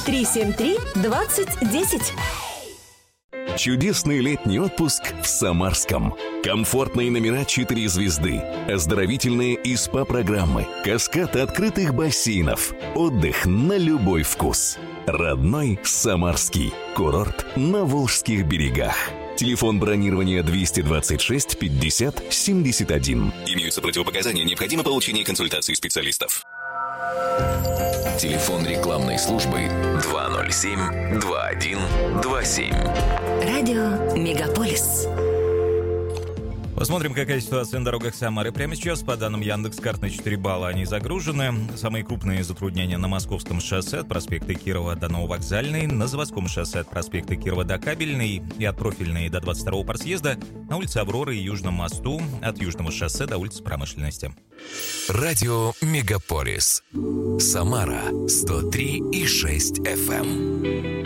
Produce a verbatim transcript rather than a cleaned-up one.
три семь три двадцать десять. Чудесный летний отпуск в Самарском. Комфортные номера четыре звезды, оздоровительные и СПА-программы, каскад открытых бассейнов, отдых на любой вкус. Родной Самарский. Курорт на Волжских берегах. Телефон бронирования двести двадцать шесть пятьдесят семьдесят один. Имеются противопоказания, необходимо получение консультации специалистов. Телефон рекламной службы два ноль семь два один два семь. Радио Мегаполис. Посмотрим, какая ситуация на дорогах Самары. Прямо сейчас, по данным Яндекс.Карт, на четыре балла они загружены. Самые крупные затруднения на Московском шоссе от проспекта Кирова до Нововокзальной, на Заводском шоссе от проспекта Кирова до Кабельной и от Профильной до двадцать второго партсъезда, на улице Авроры и Южном мосту, от Южного шоссе до улицы Промышленности. Радио Мегаполис. Самара сто три и шесть эф эм.